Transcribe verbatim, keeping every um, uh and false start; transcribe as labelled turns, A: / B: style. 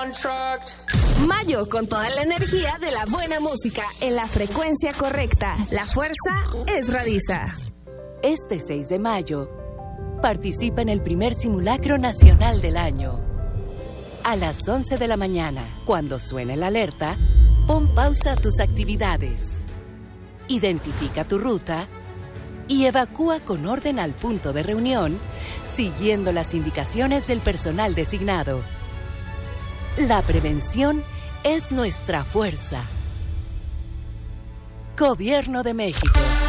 A: Mayo con toda la energía de la buena música en la frecuencia correcta. La fuerza es Radisa.
B: Este seis de mayo, participa en el primer simulacro nacional del año. A las once de la mañana, cuando suene la alerta, pon pausa a tus actividades. Identifica tu ruta y evacúa con orden al punto de reunión, siguiendo las indicaciones del personal designado. La prevención es nuestra fuerza. Gobierno de México.